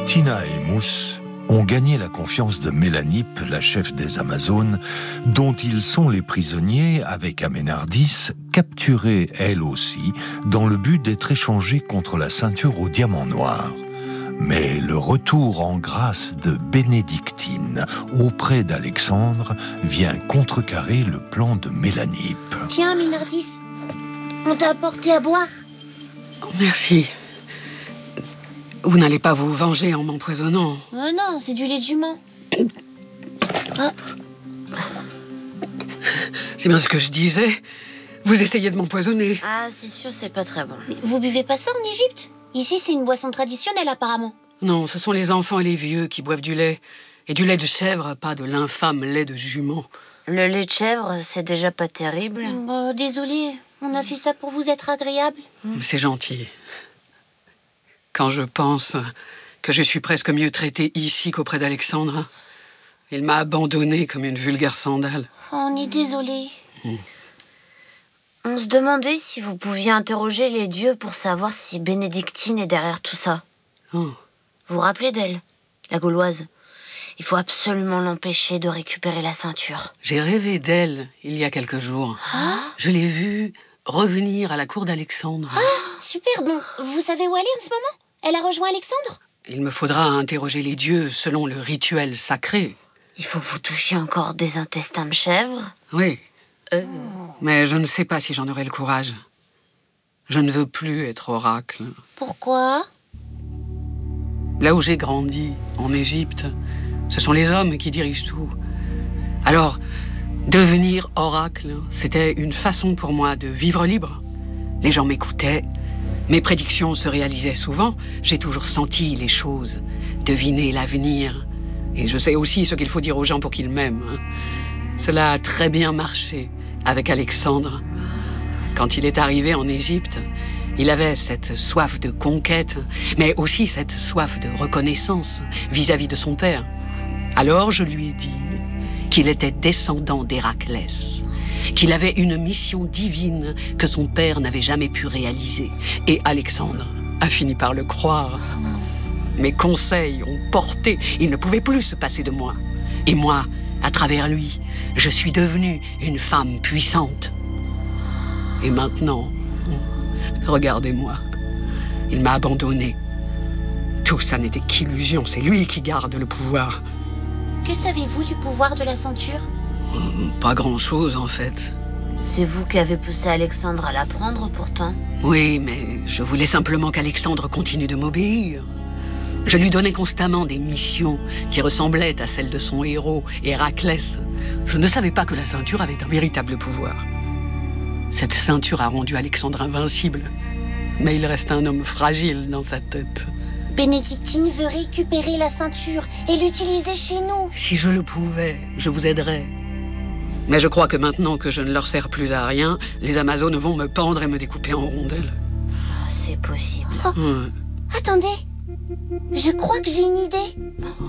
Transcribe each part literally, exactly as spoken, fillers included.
Tina et Mousse ont gagné la confiance de Mélanippe, la chef des Amazones, dont ils sont les prisonniers avec Amenardis, capturée elle aussi, dans le but d'être échangée contre la ceinture au diamant noir. Mais le retour en grâce de Bénédictine auprès d'Alexandre vient contrecarrer le plan de Mélanippe. Tiens, Amenardis, on t'a apporté à boire. Oh, merci. Vous n'allez pas vous venger en m'empoisonnant. Oh non, c'est du lait de jument. Oh. C'est bien ce que je disais. Vous essayez de m'empoisonner. Ah, c'est sûr, c'est pas très bon. Mais vous buvez pas ça en Égypte? Ici, c'est une boisson traditionnelle, apparemment. Non, ce sont les enfants et les vieux qui boivent du lait. Et du lait de chèvre, pas de l'infâme lait de jument. Le lait de chèvre, c'est déjà pas terrible. Oh, désolé, on a fait ça pour vous être agréable. C'est gentil. Quand je pense que je suis presque mieux traitée ici qu'auprès d'Alexandre, il m'a abandonnée comme une vulgaire sandale. On est désolé. Mmh. On se demandait si vous pouviez interroger les dieux pour savoir si Bénédictine est derrière tout ça. Oh. Vous vous rappelez d'elle, la Gauloise? Il faut absolument l'empêcher de récupérer la ceinture. J'ai rêvé d'elle il y a quelques jours. Ah, Je l'ai vue revenir à la cour d'Alexandre. ah, super, donc vous savez où elle est en ce moment? Elle a rejoint Alexandre? Il me faudra interroger les dieux selon le rituel sacré. Il faut que vous touchiez encore des intestins de chèvre. Oui, Euh, mais je ne sais pas si j'en aurai le courage. Je ne veux plus être oracle. Pourquoi? Là où j'ai grandi, en Égypte, ce sont les hommes qui dirigent tout. Alors, devenir oracle, c'était une façon pour moi de vivre libre. Les gens m'écoutaient, mes prédictions se réalisaient souvent. J'ai toujours senti les choses, deviné l'avenir. Et je sais aussi ce qu'il faut dire aux gens pour qu'ils m'aiment. Cela a très bien marché avec Alexandre. Quand il est arrivé en Égypte, il avait cette soif de conquête, mais aussi cette soif de reconnaissance vis-à-vis de son père. Alors je lui ai dit qu'il était descendant d'Héraclès, qu'il avait une mission divine que son père n'avait jamais pu réaliser. Et Alexandre a fini par le croire. Mes conseils ont porté, il ne pouvait plus se passer de moi. Et moi, à travers lui, je suis devenue une femme puissante. Et maintenant, regardez-moi, il m'a abandonnée. Tout ça n'était qu'illusion, c'est lui qui garde le pouvoir. Que savez-vous du pouvoir de la ceinture? Pas grand-chose, en fait. c'est vous qui avez poussé Alexandre à la prendre, pourtant. Oui, mais je voulais simplement qu'Alexandre continue de m'obéir. Je lui donnais constamment des missions qui ressemblaient à celles de son héros, Héraclès. Je ne savais pas que la ceinture avait un véritable pouvoir. Cette ceinture a rendu Alexandre invincible, mais il reste un homme fragile dans sa tête. Bénédictine veut récupérer la ceinture et l'utiliser chez nous. Si je le pouvais, je vous aiderais. Mais je crois que maintenant que je ne leur sers plus à rien, les Amazones vont me pendre et me découper en rondelles. Ah, c'est possible. Oh, Ouais. attendez, je crois que j'ai une idée.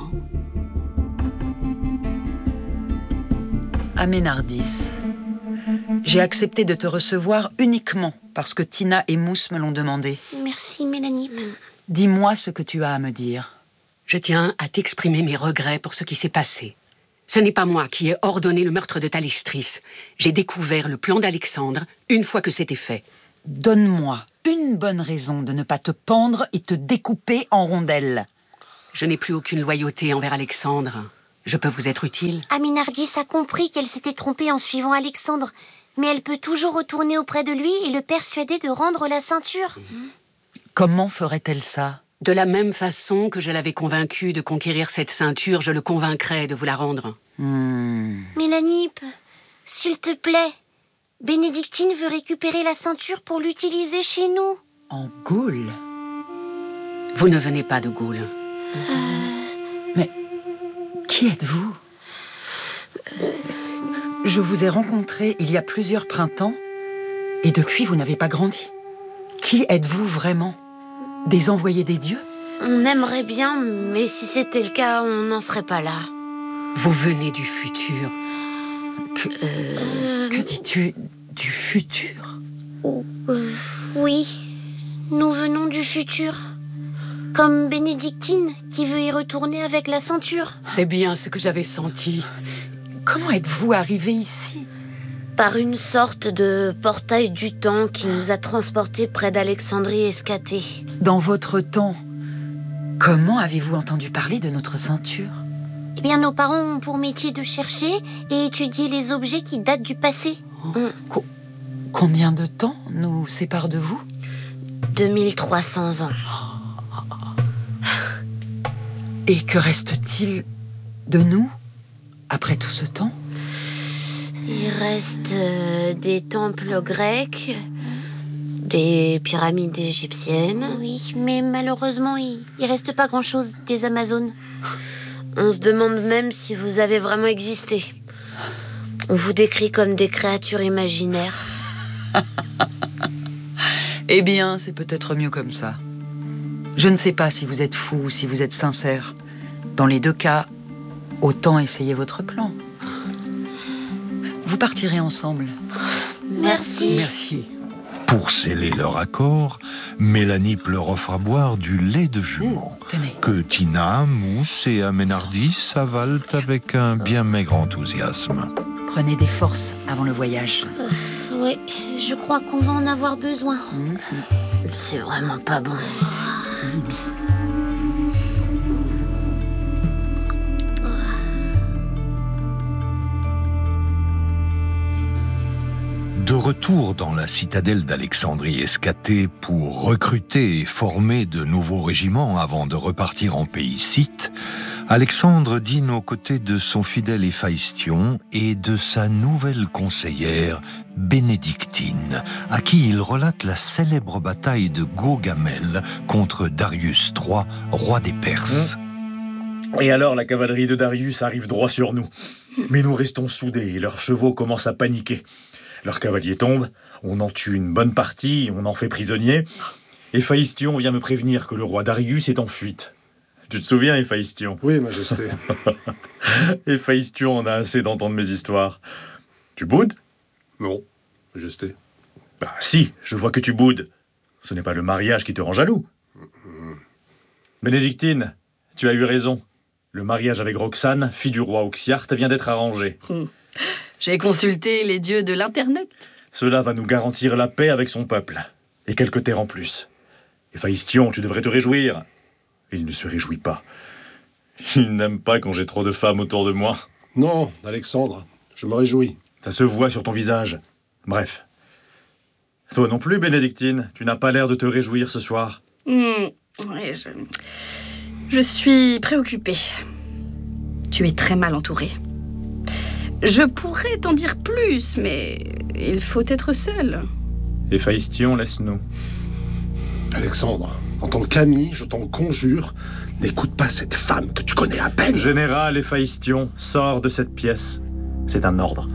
Amenardis, j'ai accepté de te recevoir uniquement parce que Tina et Mousse me l'ont demandé. Merci, Mélanie. Dis-moi ce que tu as à me dire. Je tiens à t'exprimer mes regrets pour ce qui s'est passé. Ce n'est pas moi qui ai ordonné le meurtre de Thalestris. J'ai découvert le plan d'Alexandre une fois que c'était fait. Donne-moi une bonne raison de ne pas te pendre et te découper en rondelles. Je n'ai plus aucune loyauté envers Alexandre. Je peux vous être utile? Amenardis a compris qu'elle s'était trompée en suivant Alexandre, mais elle peut toujours retourner auprès de lui et le persuader de rendre la ceinture. Comment ferait-elle ça? De la même façon que je l'avais convaincu de conquérir cette ceinture, je le convaincrai de vous la rendre. Hmm. Mélanippe, s'il te plaît, Bénédictine veut récupérer la ceinture pour l'utiliser chez nous. En Gaule? Vous ne venez pas de Gaule. Mais qui êtes-vous? Je vous ai rencontré il y a plusieurs printemps et depuis vous n'avez pas grandi. Qui êtes-vous vraiment? Des envoyés des dieux? On aimerait bien, mais si c'était le cas, on n'en serait pas là. Vous venez du futur. Que, Euh, que dis-tu du futur? Euh, oui, nous venons du futur. Comme Bénédictine, qui veut y retourner avec la ceinture. C'est bien ce que j'avais senti. Comment êtes-vous arrivé ici? Par une sorte de portail du temps qui nous a transportés près d'Alexandrie Escatée. Dans votre temps, comment avez-vous entendu parler de notre ceinture? Eh bien, nos parents ont pour métier de chercher et étudier les objets qui datent du passé. Co- combien de temps nous sépare de vous? deux mille trois cents ans. Et que reste-t-il de nous après tout ce temps? Il reste euh, des temples grecs, des pyramides égyptiennes. Oui, mais malheureusement, il, il reste pas grand-chose des Amazones. On se demande même si vous avez vraiment existé. On vous décrit comme des créatures imaginaires. Eh bien, c'est peut-être mieux comme ça. Je ne sais pas si vous êtes fou ou si vous êtes sincère. Dans les deux cas, autant essayer votre plan. Vous partirez ensemble. Merci. Merci. Pour sceller leur accord, Mélaniepe leur offre à boire du lait de jument, Tenez. que Tina, Mousse et Aménardis avalent avec un bien maigre enthousiasme. Prenez des forces avant le voyage. Oui, je crois qu'on va en avoir besoin. C'est vraiment pas bon. De retour dans la citadelle d'Alexandrie Escatée pour recruter et former de nouveaux régiments avant de repartir en pays scythe, Alexandre dîne aux côtés de son fidèle Héphaïstion et de sa nouvelle conseillère Bénédictine, à qui il relate la célèbre bataille de Gaugamel contre Darius trois, roi des Perses. Et alors la cavalerie de Darius arrive droit sur nous. Mais nous restons soudés et leurs chevaux commencent à paniquer. Leurs cavaliers tombent, on en tue une bonne partie, on en fait prisonnier. Héphaïstion vient me prévenir que le roi Darius est en fuite. Tu te souviens, Héphaïstion? Oui, Majesté. Héphaïstion, on a assez d'entendre mes histoires. Tu boudes? Non, Majesté. Bah si, je vois que tu boudes. Ce n'est pas le mariage qui te rend jaloux. Bénédictine, tu as eu raison. Le mariage avec Roxane, fille du roi Oxyarte, vient d'être arrangé. J'ai consulté les dieux de l'Internet. Cela va nous garantir la paix avec son peuple. Et quelques terres en plus. Héphaïstion, tu devrais te réjouir. Il ne se réjouit pas. Il n'aime pas quand j'ai trop de femmes autour de moi. Non, Alexandre, je me réjouis. Ça se voit sur ton visage. Bref. Toi non plus, Bénédictine, tu n'as pas l'air de te réjouir ce soir. Mmh, ouais, je... je suis préoccupée. Tu es très mal entourée. Je pourrais t'en dire plus, mais il faut être seul. Héphaïstion, laisse-nous. Alexandre, en tant qu'ami, je t'en conjure, n'écoute pas cette femme que tu connais à peine. Général Héphaïstion, sors de cette pièce. C'est un ordre.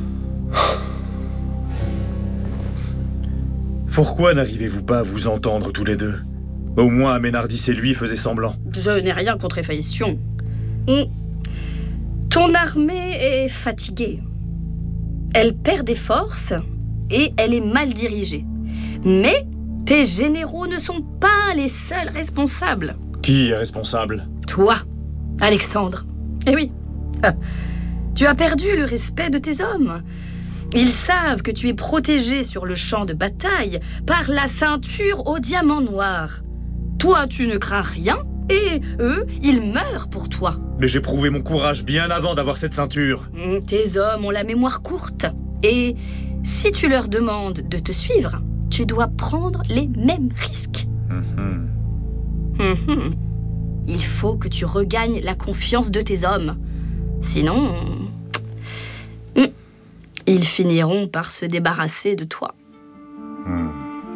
Pourquoi n'arrivez-vous pas à vous entendre tous les deux? Au moins Aménardis et lui faisaient semblant. Je n'ai rien contre Héphaïstion. Mmh. Ton armée est fatiguée. Elle perd des forces et elle est mal dirigée. Mais tes généraux ne sont pas les seuls responsables. Qui est responsable? Toi, Alexandre. Eh oui, tu as perdu le respect de tes hommes. Ils savent que tu es protégé sur le champ de bataille par la ceinture au diamant noir. Toi, tu ne crains rien et eux, ils meurent pour toi. Mais j'ai prouvé mon courage bien avant d'avoir cette ceinture. Tes hommes ont la mémoire courte. Et si tu leur demandes de te suivre, tu dois prendre les mêmes risques. Mmh. Mmh. Il faut que tu regagnes la confiance de tes hommes. Sinon, mmh, ils finiront par se débarrasser de toi. Mmh.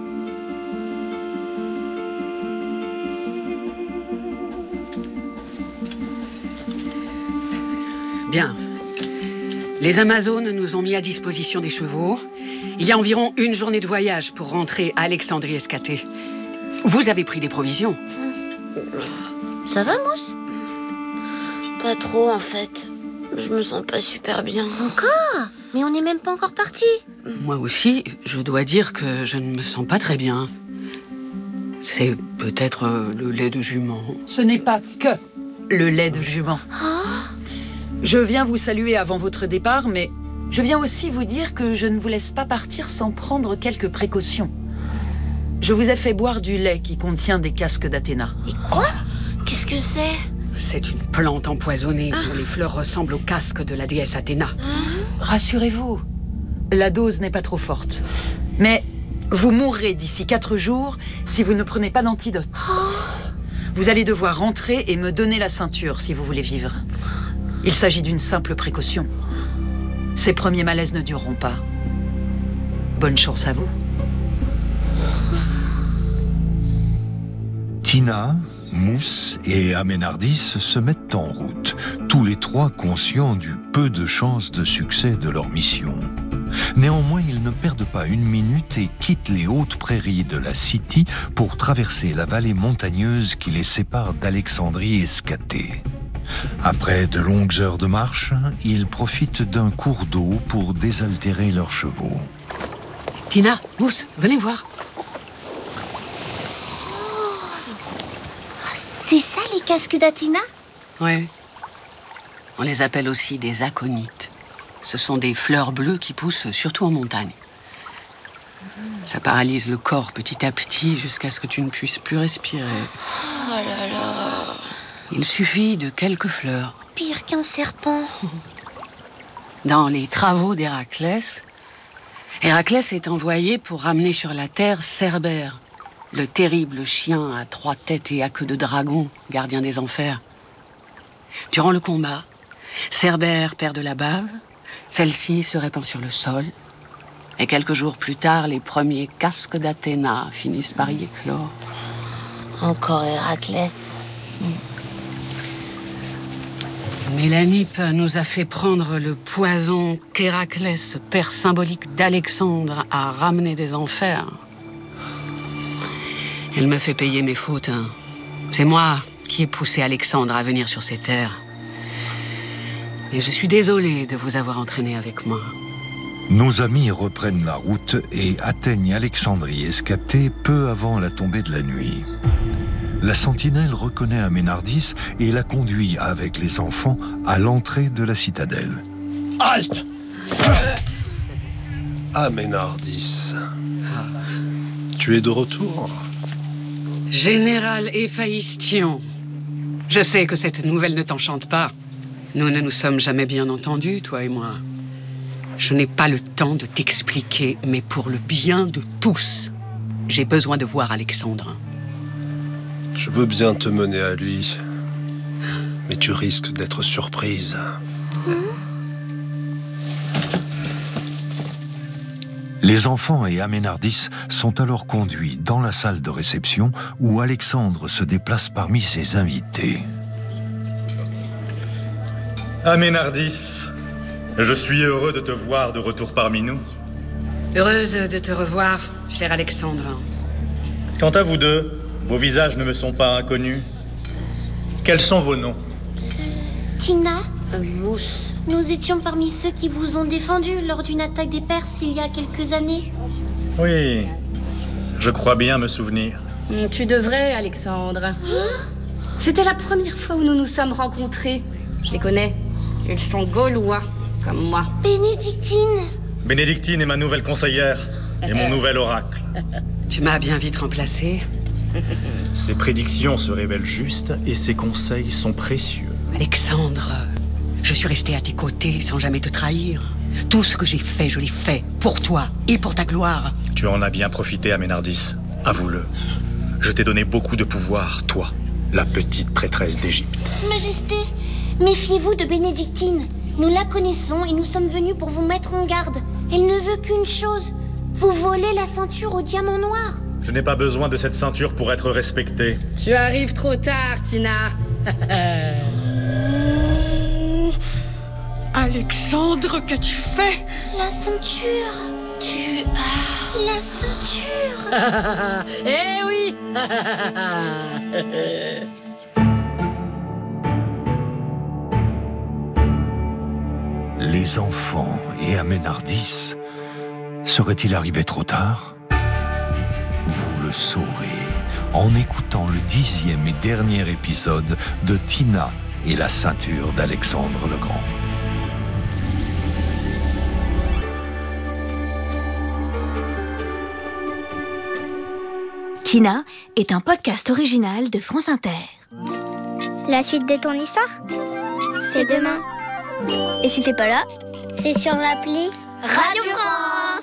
Bien. Les Amazones nous ont mis à disposition des chevaux. Il y a environ une journée de voyage pour rentrer à Alexandrie Escatée. Vous avez pris des provisions? Ça va, Mousse? Pas trop, en fait. Je me sens pas super bien. Encore? Mais on n'est même pas encore partis. Moi aussi, je dois dire que je ne me sens pas très bien. C'est peut-être euh, le lait de jument. Ce n'est pas que le lait de jument. Je viens vous saluer avant votre départ, mais je viens aussi vous dire que je ne vous laisse pas partir sans prendre quelques précautions. Je vous ai fait boire du lait qui contient des casques d'Athéna. Et quoi? Qu'est-ce que c'est? C'est une plante empoisonnée dont les fleurs ressemblent au casque de la déesse Athéna. Rassurez-vous, la dose n'est pas trop forte. Mais vous mourrez d'ici quatre jours si vous ne prenez pas d'antidote. Vous allez devoir rentrer et me donner la ceinture si vous voulez vivre. Il s'agit d'une simple précaution. Ces premiers malaises ne dureront pas. Bonne chance à vous. Tina, Mousse et Aménardis se mettent en route, tous les trois conscients du peu de chances de succès de leur mission. Néanmoins, ils ne perdent pas une minute et quittent les hautes prairies de la City pour traverser la vallée montagneuse qui les sépare d'Alexandrie escatée. Après de longues heures de marche, ils profitent d'un cours d'eau pour désaltérer leurs chevaux. Tina, Mousse, venez voir. C'est ça les casques d'Athéna? Ouais. On les appelle aussi des aconites. Ce sont des fleurs bleues qui poussent surtout en montagne. Ça paralyse le corps petit à petit jusqu'à ce que tu ne puisses plus respirer. Oh là là. Il suffit de quelques fleurs. Pire qu'un serpent. Dans les travaux d'Héraclès, Héraclès est envoyé pour ramener sur la terre Cerbère, le terrible chien à trois têtes et à queue de dragon, gardien des enfers. Durant le combat, Cerbère perd de la bave, celle-ci se répand sur le sol, et quelques jours plus tard, les premiers casques d'Athéna finissent par y éclore. Encore Héraclès. Mélanippe nous a fait prendre le poison qu'Héraclès, père symbolique d'Alexandre, a ramené des enfers. Elle me fait payer mes fautes. Hein. C'est moi qui ai poussé Alexandre à venir sur ces terres. Et je suis désolée de vous avoir entraîné avec moi. Nos amis reprennent la route et atteignent Alexandrie escatée peu avant la tombée de la nuit. La sentinelle reconnaît Aménardis et la conduit avec les enfants à l'entrée de la citadelle. Halte! Aménardis. Tu es de retour? Général Héphaïstion, je sais que cette nouvelle ne t'enchante pas. Nous ne nous sommes jamais bien entendus, toi et moi. Je n'ai pas le temps de t'expliquer, mais pour le bien de tous, j'ai besoin de voir Alexandre. Je veux bien te mener à lui, mais tu risques d'être surprise. Les enfants et Aménardis sont alors conduits dans la salle de réception où Alexandre se déplace parmi ses invités. Aménardis, je suis heureux de te voir de retour parmi nous. Heureuse de te revoir, cher Alexandre. Quant à vous deux, vos visages ne me sont pas inconnus. Quels sont vos noms? Tina, Euh, Mousse. nous étions parmi ceux qui vous ont défendu lors d'une attaque des Perses il y a quelques années. Oui, je crois bien me souvenir. Tu devrais, Alexandre. C'était la première fois où nous nous sommes rencontrés. Je les connais. Ils sont gaulois, comme moi. Bénédictine. Bénédictine est ma nouvelle conseillère et mon nouvel oracle. Tu m'as bien vite remplacé. Ses prédictions se révèlent justes et ses conseils sont précieux. Alexandre, je suis restée à tes côtés sans jamais te trahir. Tout ce que j'ai fait, je l'ai fait pour toi et pour ta gloire. Tu en as bien profité, Aménardis. Avoue-le. Je t'ai donné beaucoup de pouvoir, toi, la petite prêtresse d'Égypte. Majesté, méfiez-vous de Bénédictine. Nous la connaissons et nous sommes venus pour vous mettre en garde. Elle ne veut qu'une chose, vous voler la ceinture au diamant noir. Je n'ai pas besoin de cette ceinture pour être respecté. Tu arrives trop tard, Tina. Alexandre, qu'as-tu fait? La ceinture. Tu as la ceinture. Eh oui. Les enfants et Aménardis, serait-il arrivé trop tard? Vous le saurez en écoutant le dixième et dernier épisode de Tina et la ceinture d'Alexandre le Grand. Tina est un podcast original de France Inter. La suite de ton histoire, c'est demain. Et si t'es pas là, c'est sur l'appli Radio France.